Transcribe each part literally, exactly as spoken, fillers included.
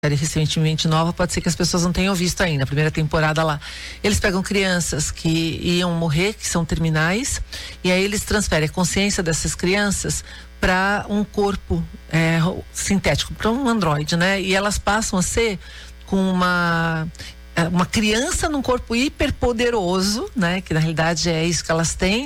série recentemente nova, pode ser que as pessoas não tenham visto ainda, a primeira temporada lá. Eles pegam crianças que iam morrer, que são terminais, e aí eles transferem a consciência dessas crianças para um corpo é, sintético, para um androide, né? E elas passam a ser com uma uma criança num corpo hiperpoderoso, né? Que na realidade é isso que elas têm.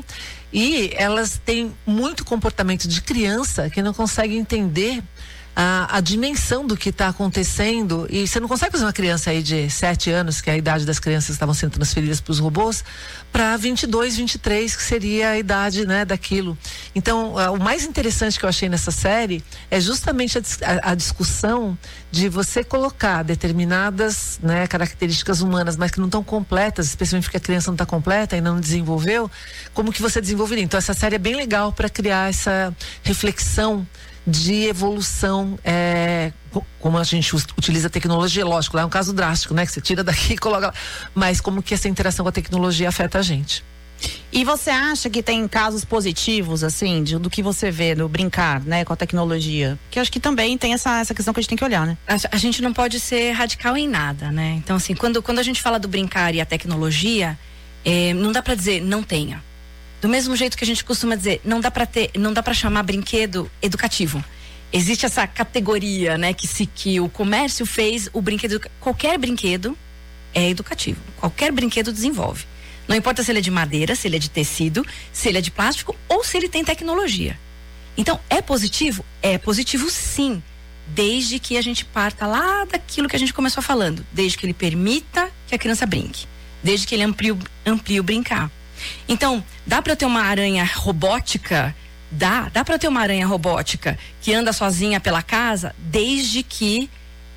E elas têm muito comportamento de criança que não consegue entender A, a dimensão do que está acontecendo. E você não consegue fazer uma criança aí de sete anos, que é a idade das crianças que estavam sendo transferidas para os robôs, para vinte e dois, vinte e três, que seria a idade, né, daquilo. Então, a, o mais interessante que eu achei nessa série é justamente a, a, a discussão de você colocar determinadas, né, características humanas, mas que não estão completas, especialmente porque a criança não está completa e não desenvolveu, como que você desenvolveria. Então, essa série é bem legal para criar essa reflexão de evolução, é, como a gente utiliza a tecnologia, lógico, lá é um caso drástico, né? Que você tira daqui e coloca lá, mas como que essa interação com a tecnologia afeta a gente. E você acha que tem casos positivos, assim, de, do que você vê no brincar, né, com a tecnologia? Que eu acho que também tem essa, essa questão que a gente tem que olhar, né? A, a gente não pode ser radical em nada, né? Então, assim, quando, quando a gente fala do brincar e a tecnologia, é, não dá pra dizer não tenha. Do mesmo jeito que a gente costuma dizer, não dá para ter, não dá para chamar brinquedo educativo. Existe essa categoria, né, que se que o comércio fez o brinquedo, qualquer brinquedo é educativo. Qualquer brinquedo desenvolve. Não importa se ele é de madeira, se ele é de tecido, se ele é de plástico ou se ele tem tecnologia. Então, é positivo? É positivo sim, desde que a gente parta lá daquilo que a gente começou falando, desde que ele permita que a criança brinque, desde que ele amplie, amplie o brincar. Então, dá para eu ter uma aranha robótica? Dá, dá para eu ter uma aranha robótica que anda sozinha pela casa, desde que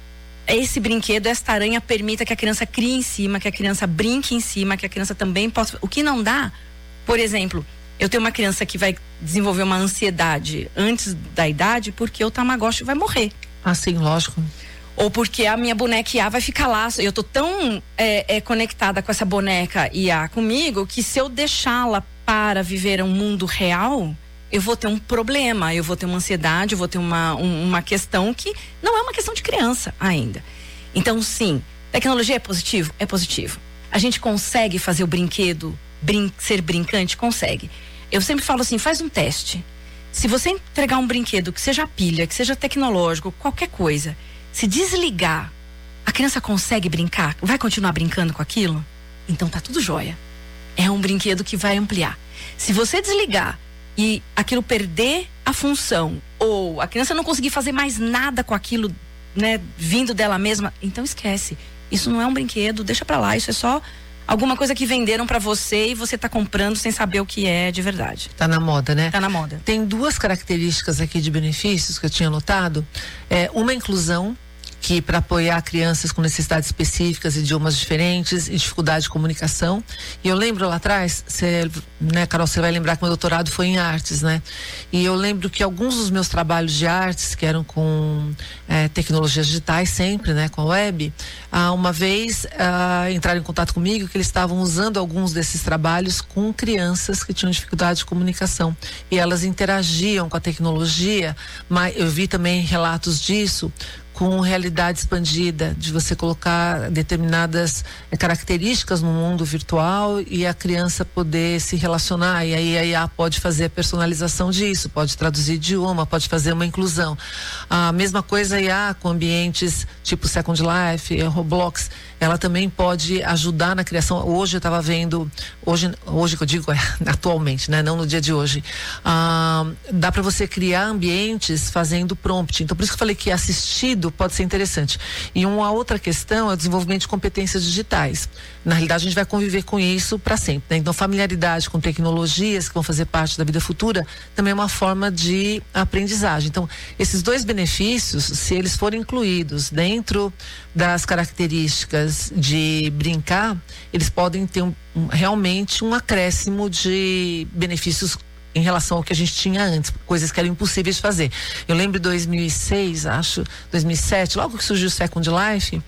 esse brinquedo, esta aranha permita que a criança crie em cima, que a criança brinque em cima, que a criança também possa... O que não dá, por exemplo, eu tenho uma criança que vai desenvolver uma ansiedade antes da idade porque o Tamagotchi vai morrer. Ah, sim, lógico. Ou porque a minha boneca I A vai ficar lá. Eu tô tão é, é, conectada com essa boneca I A comigo, que se eu deixá-la para viver um mundo real, eu vou ter um problema, eu vou ter uma ansiedade, eu vou ter uma, um, uma questão que não é uma questão de criança ainda. Então, sim, tecnologia é positivo? É positivo. A gente consegue fazer o brinquedo brin- ser brincante? Consegue. Eu sempre falo assim, faz um teste. Se você entregar um brinquedo que seja pilha, que seja tecnológico, qualquer coisa, se desligar, a criança consegue brincar? Vai continuar brincando com aquilo? Então tá tudo jóia. É um brinquedo que vai ampliar. Se você desligar e aquilo perder a função, ou a criança não conseguir fazer mais nada com aquilo, né, vindo dela mesma, então esquece. Isso não é um brinquedo, deixa pra lá. Isso é só alguma coisa que venderam pra você e você tá comprando sem saber o que é de verdade. Tá na moda, né? Tá na moda. Tem duas características aqui de benefícios que eu tinha notado. É, uma inclusão, que para apoiar crianças com necessidades específicas, idiomas diferentes e dificuldade de comunicação. E eu lembro lá atrás, cê, né, Carol, você vai lembrar que meu doutorado foi em artes, né? E eu lembro que alguns dos meus trabalhos de artes, que eram com é, tecnologias digitais sempre, né, com a web, ah, uma vez ah, entraram em contato comigo que eles estavam usando alguns desses trabalhos com crianças que tinham dificuldade de comunicação. E elas interagiam com a tecnologia, mas eu vi também relatos disso, com realidade expandida, de você colocar determinadas eh, características no mundo virtual e a criança poder se relacionar, e aí a I A pode fazer a personalização disso, pode traduzir idioma, pode fazer uma inclusão. A mesma coisa a I A com ambientes tipo Second Life, Roblox, ela também pode ajudar na criação. Hoje eu estava vendo, hoje, hoje que eu digo é atualmente, né? Não no dia de hoje. Ah, dá para você criar ambientes fazendo prompt. Então por isso que eu falei que assistido pode ser interessante. E uma outra questão é o desenvolvimento de competências digitais. Na realidade, a gente vai conviver com isso para sempre, né? Então, familiaridade com tecnologias que vão fazer parte da vida futura também é uma forma de aprendizagem. Então, esses dois benefícios, se eles forem incluídos dentro das características de brincar, eles podem ter um, um, realmente um acréscimo de benefícios em relação ao que a gente tinha antes, coisas que eram impossíveis de fazer. Eu lembro de dois mil e seis, acho, dois mil e sete, logo que surgiu o Second Life,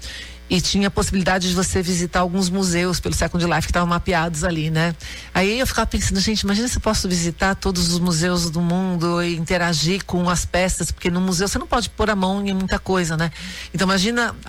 e tinha a possibilidade de você visitar alguns museus pelo Second Life que estavam mapeados ali, né? Aí eu ficava pensando, gente, imagina se eu posso visitar todos os museus do mundo e interagir com as peças, porque no museu você não pode pôr a mão em muita coisa, né? Então imagina